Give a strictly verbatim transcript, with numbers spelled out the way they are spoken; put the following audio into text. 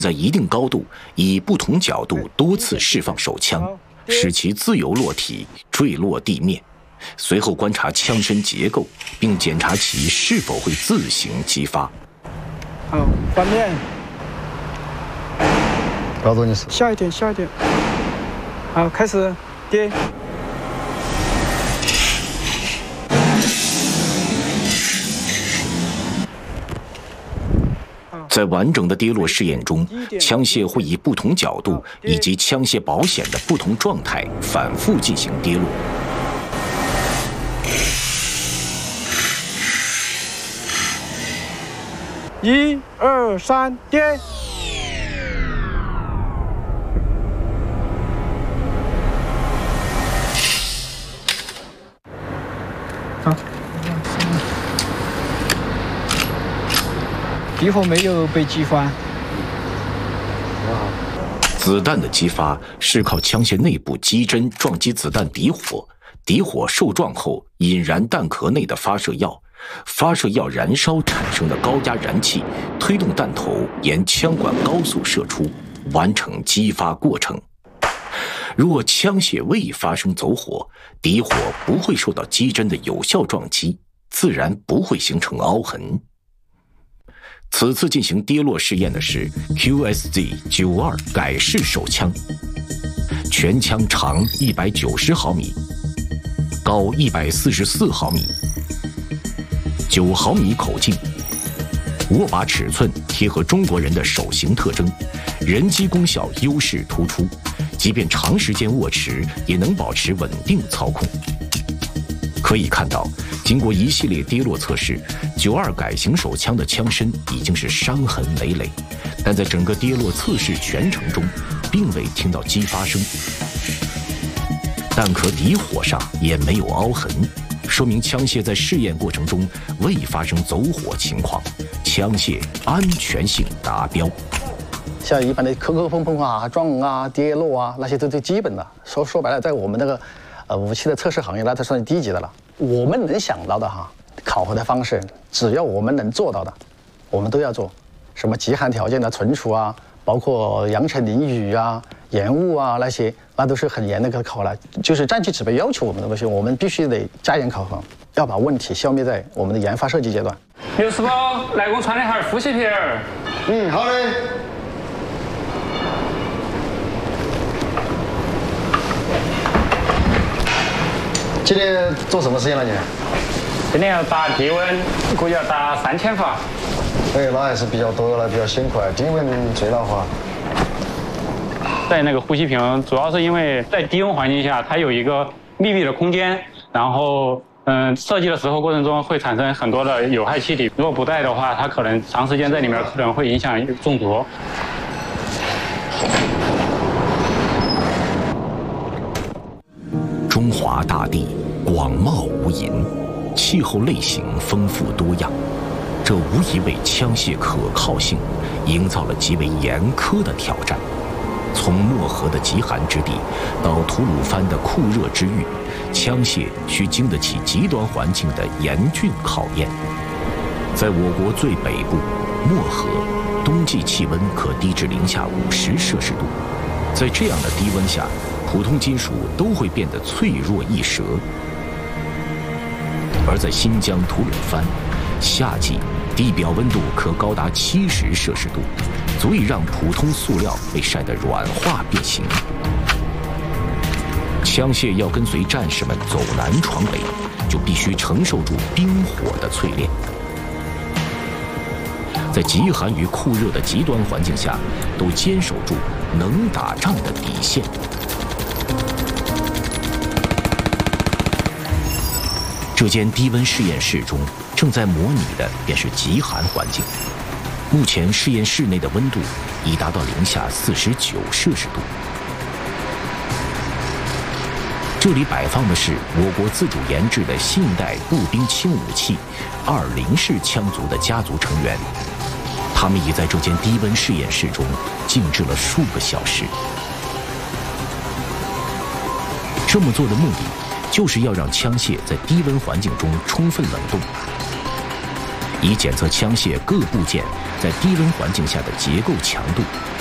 在一定高度以不同角度多次释放手枪，使其自由落体坠落地面。随后观察枪身结构，并检查其是否会自行激发。 好，翻面。 高度你是下一点，下一点。好，开始跌。 在完整的跌落试验中，枪械会以不同角度以及枪械保险的不同状态反复进行跌落。 一二三，跌！好，敌火没有被激发。 子弹的激发是靠枪械内部击针撞击子弹底火，底火受撞后引燃弹壳内的发射药。发射药燃烧产生的高压燃气推动弹头沿枪管高速射出，完成激发过程。若枪械未发生走火，底火不会受到击针的有效撞击，自然不会形成凹痕。此次进行跌落试验的是 Q S Z 九二改式手枪，全枪长一百九十毫米，高一百四十四毫米。九毫米口径，握把尺寸贴合中国人的手型特征，人机功效优势突出，即便长时间握持也能保持稳定操控。可以看到，经过一系列跌落测试，九二改型手枪的枪身已经是伤痕累累，但在整个跌落测试全程中，并未听到激发声，弹壳底火上也没有凹痕。说明枪械在试验过程中未发生走火情况，枪械安全性达标。 像一般的磕磕碰碰啊、撞啊、跌落啊，那些都是基本的。说说白了，在我们那个呃武器的测试行业，那它算是低级的了。我们能想到的哈，考核的方式，只要我们能做到的，我们都要做。什么极寒条件的存储啊，包括扬尘淋雨啊、延误啊那些，那都是很严的一个考核了。就是战区指备要求我们的东西，我们必须得加严考核，要把问题消灭在我们的研发设计阶段。 刘师傅，来给我穿一下呼吸瓶儿。 嗯，好嘞。今天做什么实验了你？ 今天要打低温，估计要打三千发。 哎，那还是比较多了，比较辛苦啊。低温最恼火。 在那个呼吸瓶，主要是因为在低温环境下，它有一个密闭的空间，然后嗯，设计的时候过程中会产生很多的有害气体。如果不带的话，它可能长时间在里面可能会影响中毒。 中华大地广袤无垠，气候类型丰富多样，这无疑为枪械可靠性营造了极为严苛的挑战。从漠河的极寒之地到吐鲁番的酷热之域，枪械需经得起极端环境的严峻考验。在我国最北部漠河，冬季气温可低至零下五十摄氏度，在这样的低温下，普通金属都会变得脆弱易折。而在新疆吐鲁番，夏季地表温度可高达七十摄氏度，足以让普通塑料被晒得软化变形。枪械要跟随战士们走南闯北，就必须承受住冰火的淬炼。在极寒与酷热的极端环境下，都坚守住能打仗的底线。这间低温实验室中，正在模拟的便是极寒环境。目前实验室内的温度已达到零下四十九摄氏度。这里摆放的是我国自主研制的新一代步兵轻武器二零式枪族的家族成员，他们已在这间低温实验室中静置了数个小时。这么做的目的，就是要让枪械在低温环境中充分冷冻，以检测枪械各部件在低温环境下的结构强度。